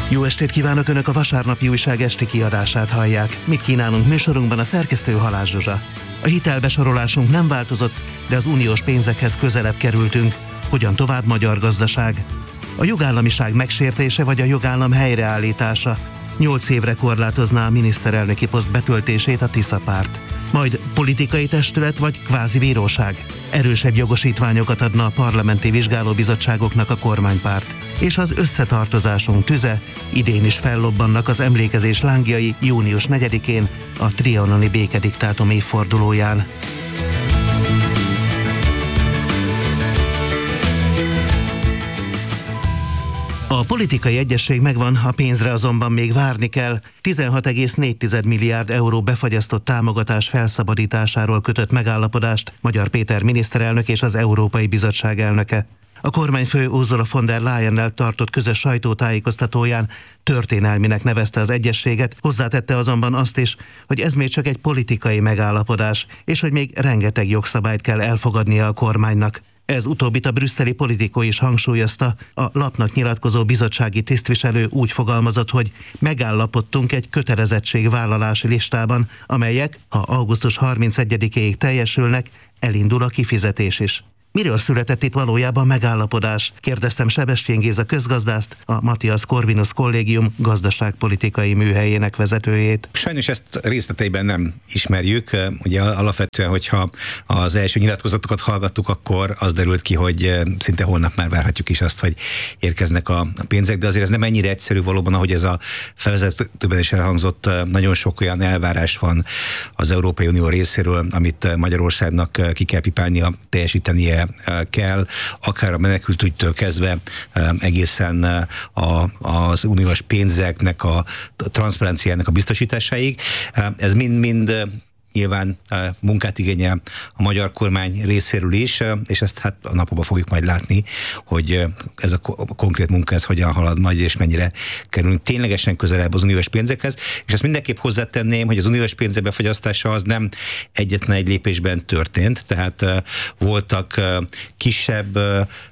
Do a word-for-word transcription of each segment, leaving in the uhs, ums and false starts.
Jó estét kívánok, Önök a vasárnapi újság esti kiadását hallják. Mit kínálunk műsorunkban, a szerkesztő Halász Zsuzsa. A hitelbesorolásunk nem változott, de az uniós pénzekhez közelebb kerültünk. Hogyan tovább, magyar gazdaság? A jogállamiság megsértése vagy a jogállam helyreállítása? Nyolc évre korlátozná a miniszterelnöki poszt betöltését a Tisza párt. Majd politikai testület vagy kvázi bíróság? Erősebb jogosítványokat adna a parlamenti vizsgálóbizottságoknak a kormánypárt. És az összetartozásunk tüze, idén is fellobbannak az emlékezés lángjai június negyedikén, a trianoni békediktátum évfordulóján. A politikai egyesség megvan, a pénzre azonban még várni kell. tizenhat egész négy milliárd euró befagyasztott támogatás felszabadításáról kötött megállapodást Magyar Péter miniszterelnök és az Európai Bizottság elnöke. A kormányfő Ursula von der Leyennel tartott közös sajtótájékoztatóján történelminek nevezte az egyességet, hozzátette azonban azt is, hogy ez még csak egy politikai megállapodás, és hogy még rengeteg jogszabályt kell elfogadnia a kormánynak. Ez utóbbit a brüsszeli politikó is hangsúlyozta. A lapnak nyilatkozó bizottsági tisztviselő úgy fogalmazott, hogy megállapodtunk egy kötelezettségvállalási listában, amelyek, ha augusztus harmincegyedikéig teljesülnek, elindul a kifizetés is. Miről született itt valójában megállapodás? Kérdeztem Sebestyén Géza közgazdászt, a Matthias Corvinus Kollégium gazdaságpolitikai műhelyének vezetőjét. Sajnos ezt részleteiben nem ismerjük. Ugye alapvetően, hogyha az első nyilatkozatokat hallgattuk, akkor az derült ki, hogy szinte holnap már várhatjuk is azt, hogy érkeznek a pénzek, de azért ez nem ennyire egyszerű valóban, ahogy ez a felvezetőben is elhangzott. Nagyon sok olyan elvárás van az Európai Unió részéről, amit Magyarországnak ki kell pipálnia, teljesítenie kell, akár a menekültügytől kezdve egészen a, az uniós pénzeknek a transzparenciának a biztosításáig. Ez mind-mind nyilván munkát igényel a magyar kormány részéről is, és ezt hát a napokban fogjuk majd látni, hogy ez a konkrét munka ez hogyan halad majd, és mennyire kerülünk ténylegesen közelebb az uniós pénzekhez. És ezt mindenképp hozzátenném, hogy az uniós pénzek befagyasztása az nem egyetlen egy lépésben történt, tehát voltak kisebb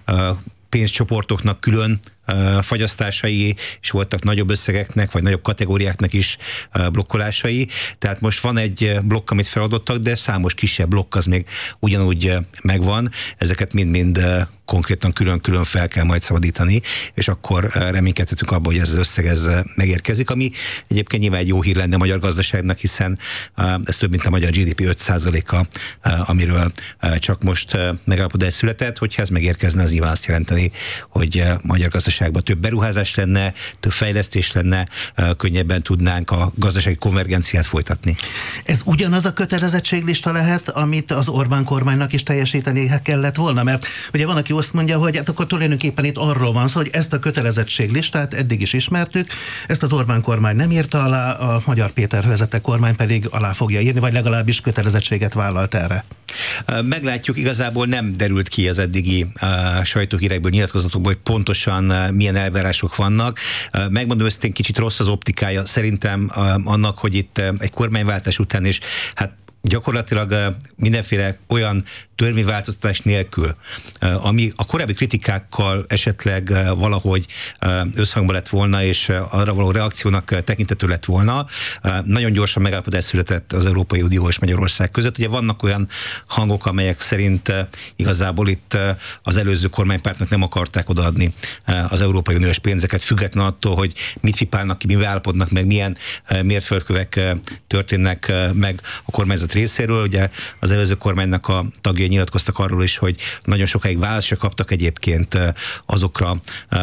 pénzcsoportoknak külön fagyasztásai, és voltak nagyobb összegeknek, vagy nagyobb kategóriáknak is blokkolásai. Tehát most van egy blokk, amit feladottak, de számos kisebb blokk az még ugyanúgy megvan. Ezeket mind-mind konkrétan külön-külön fel kell majd szabadítani, és akkor reménykedhetünk abban, hogy ez az összeg ez megérkezik, ami egyébként nyilván egy jó hír lenne a magyar gazdaságnak, hiszen ez több, mint a magyar gé dé pé öt százaléka, amiről csak most megállapodás született. Hogyha ez megérkezne, az nyilván azt jelenteni, hogy magyar gazdaságban több beruházás lenne, több fejlesztés lenne, könnyebben tudnánk a gazdasági konvergenciát folytatni. Ez ugyanaz a kötelezettséglista lehet, amit az Orbán kormánynak is teljesítenie kellett volna, mert ugye van, aki azt mondja, hogy hát akkor tulajdonképpen itt arról van szó, hogy ezt a kötelezettséglistát eddig is ismertük, ezt az Orbán kormány nem írta alá, a Magyar Péter vezette kormány pedig alá fogja írni, vagy legalábbis kötelezettséget vállalt erre. Meglátjuk, igazából nem derült ki az eddigi uh, sajtóhírekből, nyilatkozatokból, hogy pontosan uh, milyen elvárások vannak. Uh, megmondom őszintén, kicsit rossz az optikája szerintem uh, annak, hogy itt uh, egy kormányváltás után is hát gyakorlatilag mindenféle olyan törvényváltoztatás nélkül, ami a korábbi kritikákkal esetleg valahogy összhangban lett volna, és arra való reakciónak tekintető lett volna. Nagyon gyorsan megállapodás született az Európai Unió és Magyarország között. Ugye vannak olyan hangok, amelyek szerint igazából itt az előző kormánypártnak nem akarták odaadni az Európai Uniós pénzeket, független attól, hogy mit fipálnak ki, mivel állapodnak meg, milyen mérföldkövek történnek meg a kormányzat részéről. Ugye az előző kormánynak a tagjai nyilatkoztak arról is, hogy nagyon sokáig választ se kaptak egyébként azokra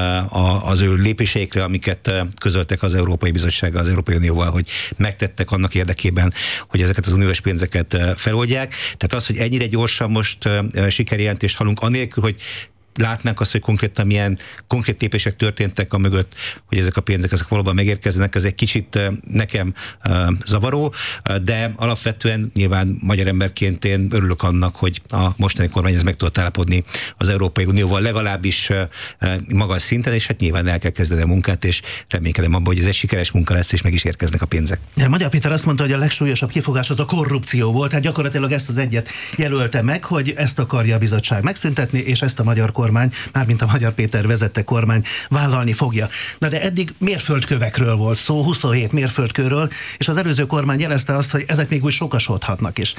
az ő lépéseikre, amiket közöltek az Európai Bizottsággal, az Európai Unióval, hogy megtettek annak érdekében, hogy ezeket az uniós pénzeket feloldják. Tehát az, hogy ennyire gyorsan most sikerjelentést hallunk, anélkül, hogy látnánk azt, hogy konkrétan milyen konkrét lépések történtek a mögött, hogy ezek a pénzek ezek valóban megérkeznek, ez egy kicsit nekem zavaró, de alapvetően nyilván magyar emberként én örülök annak, hogy a mostani kormány ez meg tudott állapodni az Európai Unióval legalábbis magas szinten, és hát nyilván el kell kezdeni a munkát, és reménykedem abban, hogy ez egy sikeres munka lesz, és meg is érkeznek a pénzek. Magyar Péter azt mondta, hogy a legsúlyosabb kifogás az a korrupció volt, hát gyakorlatilag ezt az egyet jelölte meg, hogy ezt akarja a bizottság megszüntetni, és ezt a magyar kormány kormány, mármint a Magyar Péter vezette kormány vállalni fogja. Na de eddig mérföldkövekről volt szó, huszonhét mérföldkőről, és az előző kormány jelezte azt, hogy ezek még úgy sokasodhatnak is.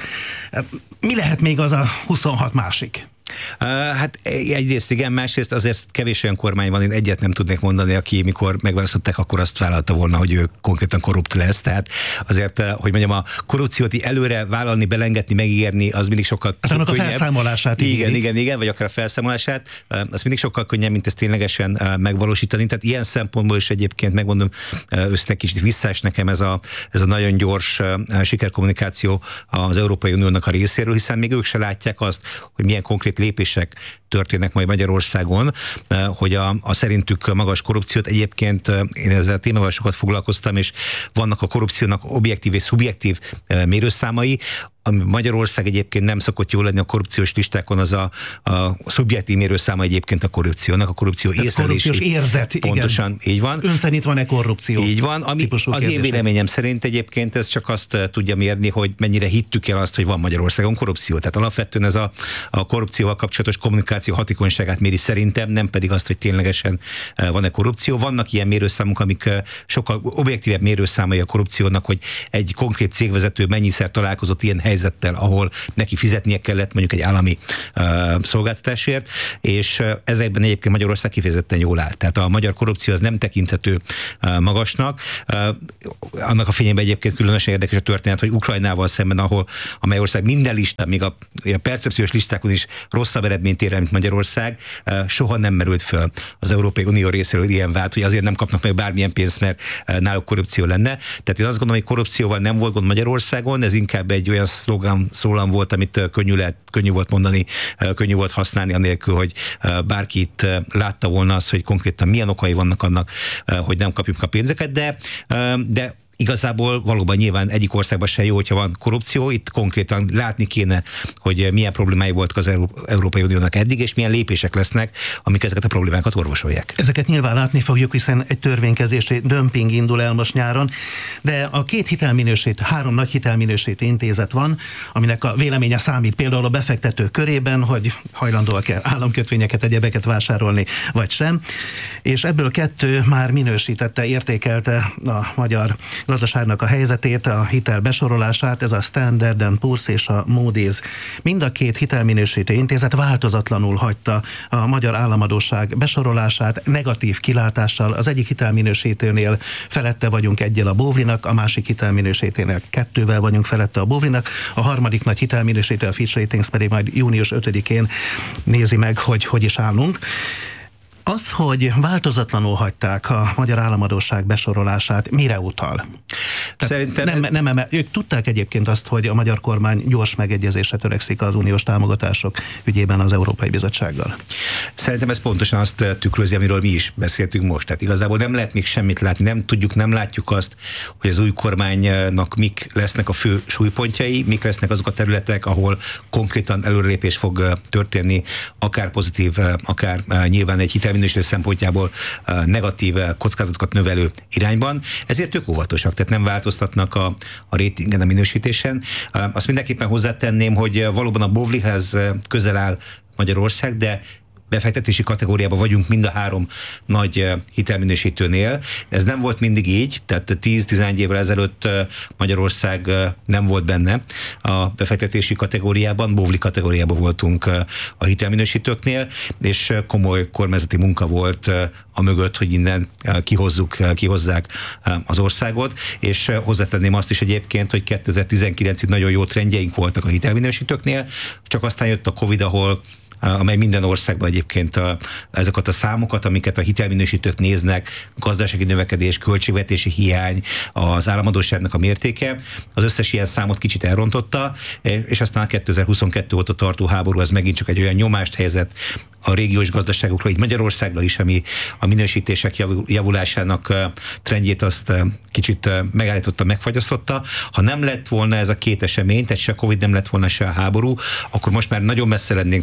Mi lehet még az a huszonhat másik? Uh, hát egyrészt igen, másrészt azért kevés olyan kormány van, én egyet nem tudnék mondani, aki mikor megválasztották, akkor azt vállalta volna, hogy ő konkrétan korrupt lesz. Tehát azért, hogy mondjam, a korrupciót előre vállalni, belengetni, megígérni, az mindig sokkal az annak a felszámolását igen, ígérik. igen, igen, vagy akár a felszámolását, az mindig sokkal könnyebb, mint ezt ténylegesen megvalósítani. Tehát ilyen szempontból is egyébként megmondom, össznek kicsit visszás nekem ez a, ez a nagyon gyors sikerkommunikáció az Európai Uniónak a részéről, hiszen még ők se látják azt, hogy milyen konkrét lépések történnek majd Magyarországon, hogy a, a szerintük magas korrupciót, egyébként én ezzel a témával sokat foglalkoztam, és vannak a korrupciónak objektív és szubjektív mérőszámai, ami Magyarország egyébként nem szokott jól lenni a korrupciós listákon, az a, a szubjektív mérőszáma egyébként a korrupciónak, a korrupció észlelési. Korrupciós érzet, pontosan, igen. így van. Ön szerint van-e korrupció? Így van, ami az kérdések. Én véleményem szerint egyébként ez csak azt tudja mérni, hogy mennyire hittük el azt, hogy van Magyarországon korrupció. Tehát alapvetően ez a, a korrupcióval kapcsolatos kommunikáció hatékonyságát méri szerintem, nem pedig azt, hogy ténylegesen van-e korrupció. Vannak ilyen mérőszámok, amik sokkal objektívebb mérőszámai a korrupciónak, hogy egy konkrét cégvezető mennyiszer találkozott ilyen helyzettel, ahol neki fizetnie kellett mondjuk egy állami uh, szolgáltatásért, és uh, ezekben egyébként Magyarország kifejezetten jól áll. Tehát a magyar korrupció az nem tekinthető uh, magasnak. Uh, annak a fényében egyébként különösen érdekes a történet, hogy Ukrajnával szemben, ahol amely ország minden listán, még a, a percepciós listákon is rosszabb eredményt ér el, mint Magyarország, uh, soha nem merült föl az Európai Unió részéről ilyen vád, hogy azért nem kapnak meg bármilyen pénzt, mert uh, náluk korrupció lenne. Tehát én azt gondolom, hogy korrupcióval nem volt gond Magyarországon, ez inkább egy olyan szlogán, szólam volt, amit könnyű, lehet, könnyű volt mondani, könnyű volt használni, anélkül, hogy bárki itt látta volna azt, hogy konkrétan milyen okai vannak annak, hogy nem kapjuk a pénzeket, de, de igazából valóban nyilván egyik országban se jó, hogyha van korrupció, itt konkrétan látni kéne, hogy milyen problémái voltak az Európai Uniónak eddig, és milyen lépések lesznek, amik ezeket a problémákat orvosolják. Ezeket nyilván látni fogjuk, hiszen egy törvénykezési dömping indul el most nyáron, de a két hitelminősít, három nagy hitelminősítő intézet van, aminek a véleménye számít például a befektetők körében, hogy hajlandóak-e államkötvényeket, egyebeket vásárolni, vagy sem, és ebből kettő már minősítette, értékelte a magyar gazdaságnak a helyzetét, a hitel besorolását, ez a Standard and Poor's és a Moody's. Mind a két hitelminősítő intézet változatlanul hagyta a magyar államadósság besorolását negatív kilátással. Az egyik hitelminősítőnél felette vagyunk egyel a Bovlinak, a másik hitelminősítőnél kettővel vagyunk felette a Bovlinak, a harmadik nagy hitelminősítő, a Fitch Ratings pedig majd június ötödikén nézi meg, hogy hogy is állunk. Az, hogy változatlanul hagyták a magyar államadósság besorolását, mire utal? Szerintem... Nem, nem emel, ők tudták egyébként azt, hogy a magyar kormány gyors megegyezésre törekszik az uniós támogatások ügyében az Európai Bizottsággal. Szerintem ez pontosan azt tükrözi, amiről mi is beszéltünk most. Tehát igazából nem lehet még semmit látni, nem tudjuk, nem látjuk azt, hogy az új kormánynak mik lesznek a fő súlypontjai, mik lesznek azok a területek, ahol konkrétan előrelépés fog történni, akár pozitív, akár nyilván egy hitelminősítő szempontjából negatív kockázatokat növelő irányban. Ezért ők óvatosak, tehát nem változtatnak a, a rétingen, a minősítésen. Azt mindenképpen hozzátenném, hogy valóban a Bovlihez közel áll Magyarország, de befektetési kategóriában vagyunk mind a három nagy hitelminősítőnél. Ez nem volt mindig így, tehát tíz-tizenegy évvel ezelőtt Magyarország nem volt benne a befektetési kategóriában, Bovli kategóriában voltunk a hitelminősítőknél, és komoly kormányzati munka volt a mögött, hogy innen kihozzuk, kihozzák az országot, és hozzátenném azt is egyébként, hogy kétezer-tizenkilencig nagyon jó trendjeink voltak a hitelminősítőknél, csak aztán jött a Covid, ahol amely minden országban egyébként a, ezeket a számokat, amiket a hitelminősítők néznek, gazdasági növekedés, költségvetési hiány, az államadósságnak a mértéke, az összes ilyen számot kicsit elrontotta, és aztán a kétezer-huszonkettő óta tartó háború az megint csak egy olyan nyomást helyezett a régiós gazdaságokra, így Magyarországra is, ami a minősítések javulásának trendjét azt kicsit megállította, megfagyasztotta. Ha nem lett volna ez a két esemény, tehát se a Covid nem lett volna, se a háború, akkor most már nagyon messze lennénk szerintem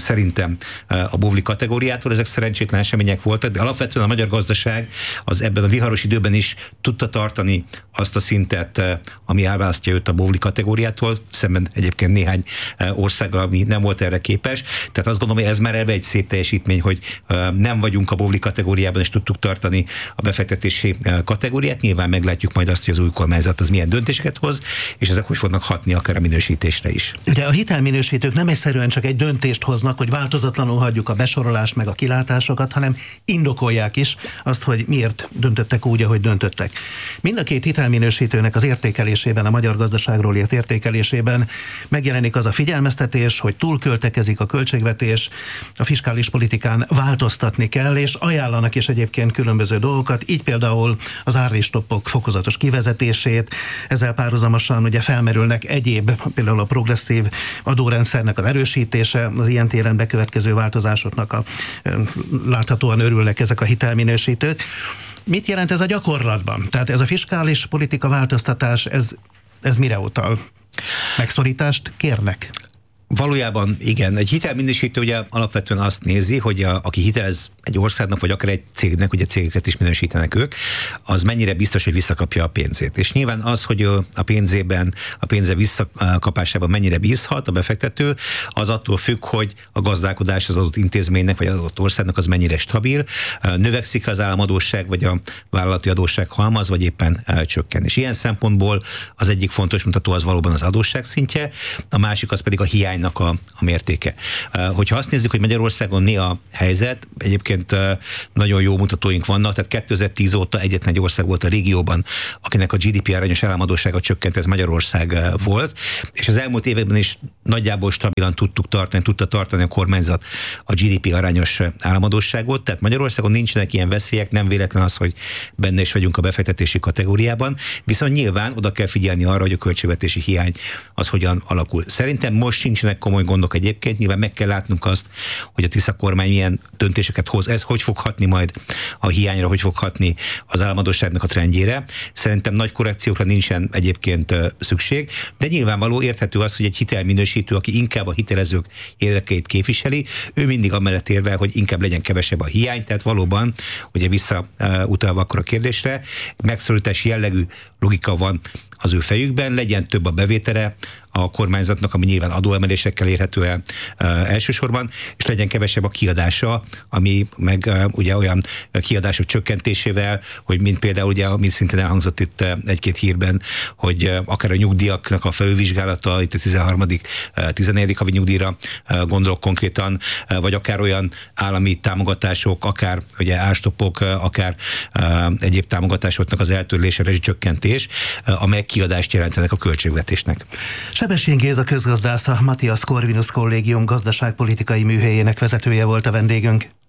mentesítettem a bóvli kategóriától, ezek szerencsétlen események voltak, de alapvetően a magyar gazdaság az ebben a viharos időben is tudta tartani azt a szintet, ami elválasztja őt a bóvli kategóriától, szemben egyébként néhány országgal, ami nem volt erre képes. Tehát azt gondolom, hogy ez már ebbe egy szép teljesítmény, hogy nem vagyunk a bóvli kategóriában, és tudtuk tartani a befektetési kategóriát. Nyilván meglátjuk majd azt, hogy az új kormányzat az milyen döntéseket hoz, és ezek hogy fognak hatni akár a minősítésre is. Ugye a hitelminősítők nem egyszerűen csak egy döntést hoznak, hogy változatlanul hagyjuk a besorolást meg a kilátásokat, hanem indokolják is azt, hogy miért döntöttek úgy, ahogy döntöttek. Mind a két hitelminősítőnek az értékelésében, a magyar gazdaságról írt értékelésében megjelenik az a figyelmeztetés, hogy túlköltekezik a költségvetés, a fiskális politikán változtatni kell, és ajánlanak is egyébként különböző dolgokat, így például az árristoppok fokozatos kivezetését, ezzel párhuzamosan ugye felmerülnek egyéb, például a progresszív adórendszernek az erősítése, az ilyen téren bekövetkező változásoknak a, láthatóan örülnek ezek a hitelminősítők. Mit jelent ez a gyakorlatban? Tehát ez a fiskális politika változtatás, ez, ez mire utal? Megszorítást kérnek? Valójában igen. Egy hitelminősítő ugye alapvetően azt nézi, hogy a, aki hitelez egy országnak, vagy akár egy cégnek, ugye cégeket is minősítenek ők, az mennyire biztos, hogy visszakapja a pénzét. És nyilván az, hogy a pénzében, a pénze visszakapásában mennyire bízhat a befektető, az attól függ, hogy a gazdálkodás az adott intézménynek, vagy az adott országnak az mennyire stabil, növekszik az államadósság, vagy a vállalati adósság halmaz, vagy éppen csökken. És ilyen szempontból az egyik fontos mutató az valóban az adósság szintje, a másik az pedig a hiány A, a mértéke. Hogyha azt nézzük, hogy Magyarországon mi a helyzet, egyébként nagyon jó mutatóink vannak, tehát kétezer-tíz óta egyetlen egy ország volt a régióban, akinek a gé dé pé arányos államadóssága csökkent, ez Magyarország volt, és az elmúlt években is nagyjából stabilan tudtuk tartani, tudta tartani a kormányzat a gé dé pé arányos államadósságot, tehát Magyarországon nincsenek ilyen veszélyek, nem véletlen az, hogy benne is vagyunk a befektetési kategóriában, viszont nyilván oda kell figyelni arra, hogy a költségvetési hiány az hogyan alakul. Szerintem most sincsenek komoly gondok egyébként, nyilván meg kell látnunk azt, hogy a Tisza kormány milyen döntéseket hoz, ez hogy fog hatni majd a hiányra, hogy fog hatni az államadósságnak a trendjére. Szerintem nagy korrekciókra nincsen egyébként szükség, de nyilvánvaló érthető az, hogy egy hitelminősítő, aki inkább a hitelezők érdekeit képviseli, ő mindig amellett érvel, hogy inkább legyen kevesebb a hiány, tehát valóban, ugye visszautalva akkor a kérdésre, megszorítás jellegű logika van az ő fejükben, legyen több a bevétele a kormányzatnak, ami nyilván adóemelésekkel érhető el e, elsősorban, és legyen kevesebb a kiadása, ami meg e, ugye olyan kiadások csökkentésével, hogy mint például ugye, ami szintén elhangzott itt egy-két hírben, hogy e, akár a nyugdíjaknak a felülvizsgálata, itt a tizenharmadik, tizennegyedik havi nyugdíjra e, gondolok konkrétan, e, vagy akár olyan állami támogatások, akár ugye árstoppok, akár e, egyéb támogatásoknak az eltörlése, rezsicsökkentés, e, amelyek kiadást jelentenek a költségvetésnek. Sebestyén Géza közgazdász, a Matthias Corvinus Kollégium gazdaságpolitikai műhelyének vezetője volt a vendégünk.